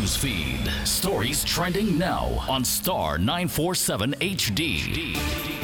news feed. Stories trending now on Star 947 HD.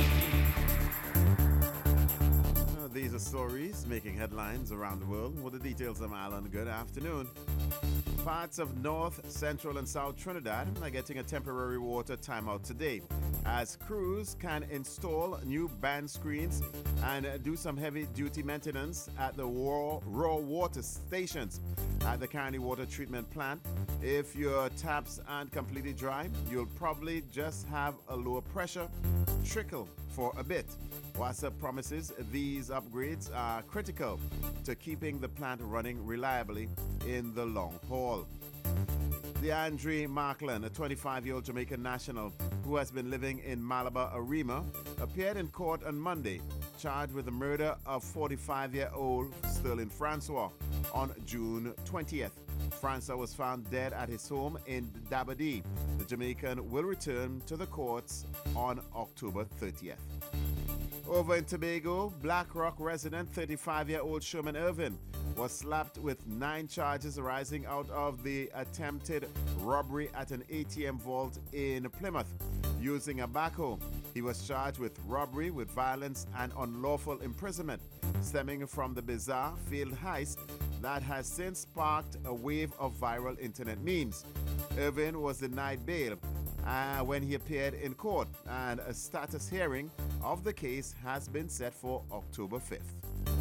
These are stories making headlines around the world. With the details, I'm Alan. Good afternoon. Parts of North, Central, and South Trinidad are getting a temporary water timeout today, as crews can install new band screens and do some heavy-duty maintenance at the raw water stations at the Carney Water Treatment Plant. If your taps aren't completely dry, you'll probably just have a lower pressure trickle for a bit. WASA promises these upgrades are critical to keeping the plant running reliably in the long haul. DeAndre Markland, a 25-year-old Jamaican national who has been living in Malabar Arima, appeared in court on Monday, charged with the murder of 45-year-old Sterling Francois on June 20th. Francois was found dead at his home in Dabadee. The Jamaican will return to the courts on October 30th. Over in Tobago, Black Rock resident 35-year-old Sherman Irvin was slapped with 9 charges arising out of the attempted robbery at an ATM vault in Plymouth using a backhoe. He was charged with robbery with violence and unlawful imprisonment stemming from the bizarre failed heist that has since sparked a wave of viral internet memes. Irvin was denied bail when he appeared in court, and a status hearing of the case has been set for October 5th.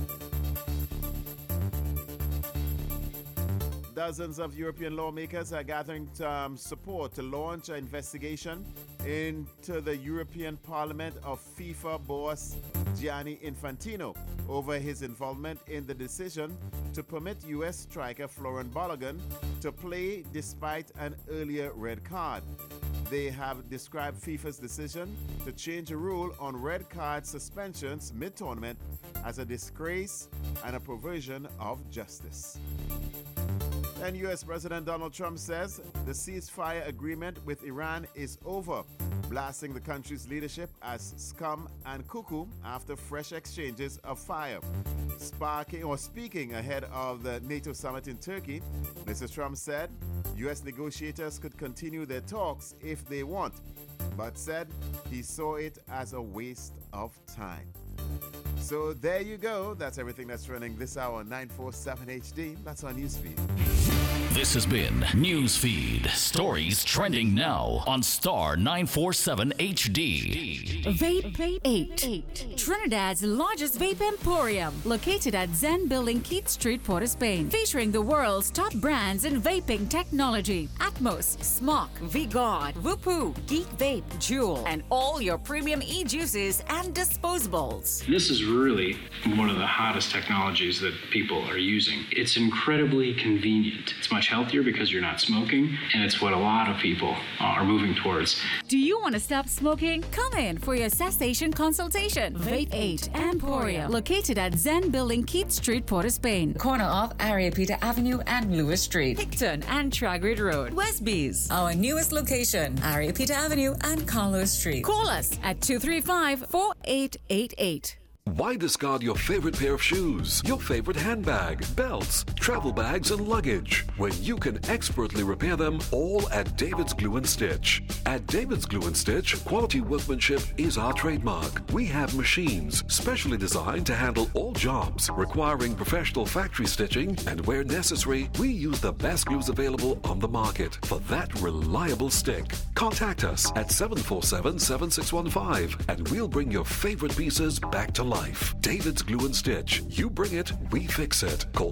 Dozens of European lawmakers are gathering support to launch an investigation into the European Parliament of FIFA boss Gianni Infantino over his involvement in the decision to permit U.S. striker Florian Balogun to play despite an earlier red card. They have described FIFA's decision to change a rule on red card suspensions mid-tournament as a disgrace and a perversion of justice. And U.S. President Donald Trump says the ceasefire agreement with Iran is over, blasting the country's leadership as scum and cuckoo after fresh exchanges of fire. Speaking ahead of the NATO summit in Turkey, Mr. Trump said U.S. negotiators could continue their talks if they want, but said he saw it as a waste of time. So there you go. That's everything that's running this hour on 947 HD. That's our newsfeed. This has been Newsfeed. Stories trending now on Star 947 HD. Vape 8. Trinidad's largest vape emporium, located at Zen Building, Keith Street, Port of Spain, featuring the world's top brands in vaping technology: Atmos, Smok, V-God, Whoopoo, Geek Vape, Juul, and all your premium e-juices and disposables. This is really one of the hottest technologies that people are using. It's incredibly convenient. It's much healthier because you're not smoking, and it's what a lot of people are moving towards. Do you want to stop smoking? Come in for your cessation consultation. Vape 8 Emporium, located at Zen Building, Keith Street, Port of Spain, corner of Ariapita Avenue and Lewis Street, Hickton and Tragrid Road, Westbees. Our newest location, Ariapita Avenue and Carlos Street. Call us at 235-4888. Why discard your favorite pair of shoes, your favorite handbag, belts, travel bags, and luggage when you can expertly repair them all at David's Glue and Stitch? At David's Glue and Stitch, quality workmanship is our trademark. We have machines specially designed to handle all jobs requiring professional factory stitching, and where necessary, we use the best glues available on the market for that reliable stick. Contact us at 747-7615 and we'll bring your favorite pieces back to life. David's Glue and Stitch. You bring it, we fix it. Call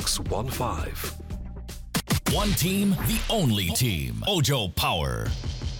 747-7615. One team, the only team. Ojo Power.